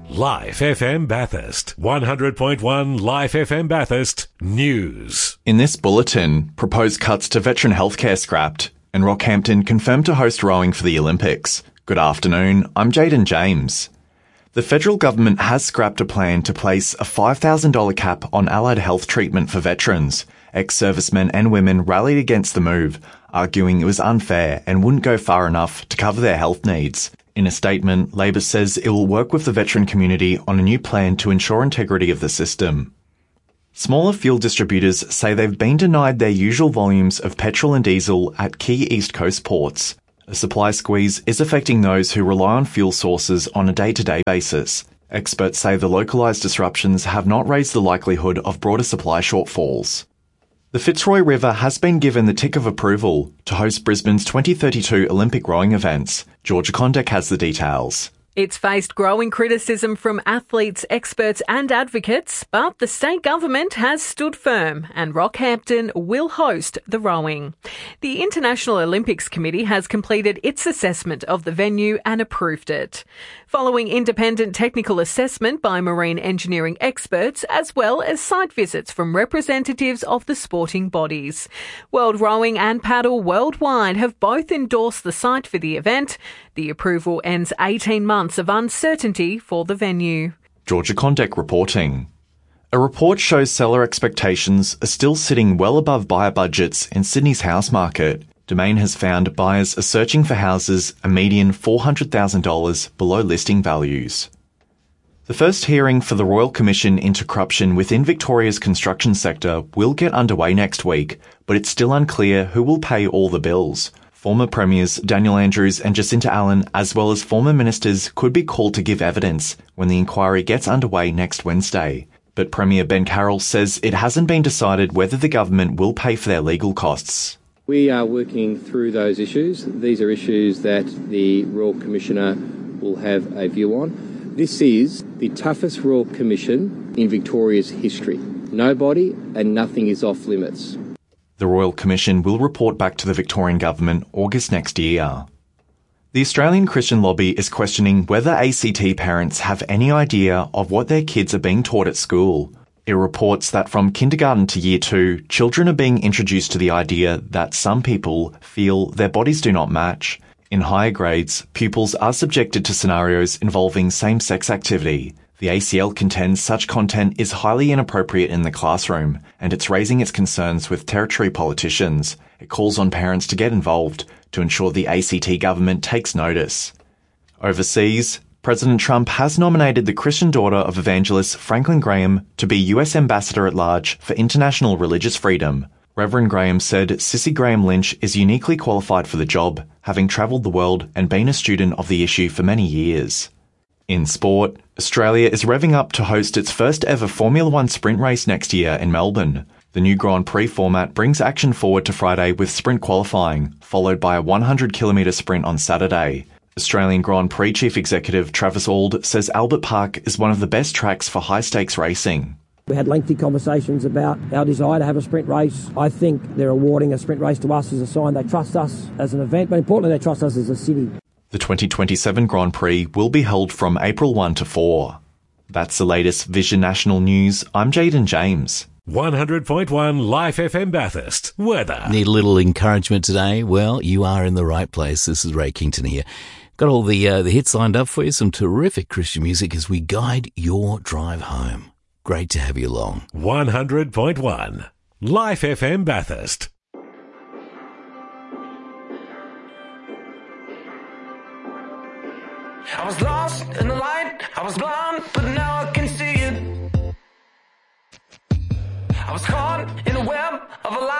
Life FM Bathurst. 100.1 Life FM Bathurst News. In this bulletin, proposed cuts to veteran healthcare scrapped, and Rockhampton confirmed to host rowing for the Olympics. Good afternoon, I'm Jaden James. The federal government has scrapped a plan to place a $5,000 cap on allied health treatment for veterans. Ex-servicemen and women rallied against the move, arguing it was unfair and wouldn't go far enough to cover their health needs. In a statement, Labor says it will work with the veteran community on a new plan to ensure integrity of the system. Smaller fuel distributors say they've been denied their usual volumes of petrol and diesel at key East Coast ports. A supply squeeze is affecting those who rely on fuel sources on a day-to-day basis. Experts say the localised disruptions have not raised the likelihood of broader supply shortfalls. The Fitzroy River has been given the tick of approval to host Brisbane's 2032 Olympic rowing events. Georgia Condek has the details. It's faced growing criticism from athletes, experts and advocates, but the state government has stood firm and Rockhampton will host the rowing. The International Olympics Committee has completed its assessment of the venue and approved it. Following independent technical assessment by marine engineering experts, as well as site visits from representatives of the sporting bodies. World Rowing and Paddle Worldwide have both endorsed the site for the event. The approval ends 18 months of uncertainty for the venue. Georgia Condek reporting. A report shows seller expectations are still sitting well above buyer budgets in Sydney's house market. Domain has found buyers are searching for houses a median $400,000 below listing values. The first hearing for the Royal Commission into Corruption within Victoria's construction sector will get underway next week, but it's still unclear who will pay all the bills. Former Premiers Daniel Andrews and Jacinta Allen, as well as former ministers, could be called to give evidence when the inquiry gets underway next Wednesday. But Premier Ben Carroll says it hasn't been decided whether the government will pay for their legal costs. We are working through those issues. These are issues that the Royal Commissioner will have a view on. This is the toughest Royal Commission in Victoria's history. Nobody and nothing is off limits. The Royal Commission will report back to the Victorian Government August next year. The Australian Christian Lobby is questioning whether ACT parents have any idea of what their kids are being taught at school. It reports that from kindergarten to year 2, children are being introduced to the idea that some people feel their bodies do not match. In higher grades, pupils are subjected to scenarios involving same-sex activity. The ACL contends such content is highly inappropriate in the classroom, and it's raising its concerns with territory politicians. It calls on parents to get involved to ensure the ACT government takes notice. Overseas, President Trump has nominated the Christian daughter of evangelist Franklin Graham to be US Ambassador at Large for International Religious Freedom. Reverend Graham said Sissy Graham Lynch is uniquely qualified for the job, having travelled the world and been a student of the issue for many years. In sport, Australia is revving up to host its first ever Formula One sprint race next year in Melbourne. The new Grand Prix format brings action forward to Friday with sprint qualifying, followed by a 100-kilometre sprint on Saturday. Australian Grand Prix Chief Executive Travis Auld says Albert Park is one of the best tracks for high-stakes racing. We had lengthy conversations about our desire to have a sprint race. I think they're awarding a sprint race to us as a sign they trust us as an event, but importantly they trust us as a city. The 2027 Grand Prix will be held from April 1 to 4. That's the latest Vision National News. I'm Jaden James. 100.1 Life FM Bathurst. Weather. Need a little encouragement today? Well, you are in the right place. This is Ray Kington here. Got all the hits lined up for you, some terrific Christian music as we guide your drive home. Great to have you along. 100.1 Life FM Bathurst. I was lost in the light, I was blind, but now I can see it. I was caught in a web of a lie.